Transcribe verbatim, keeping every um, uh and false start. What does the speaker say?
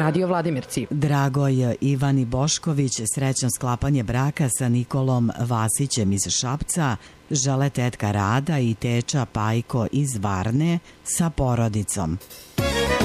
Radio Vladimirci. Dragoj Ivani Bošković srećno sklapanje braka sa Nikolom Vasićem iz Šapca žele tetka Rada i teča Pajko iz Varne sa porodicom.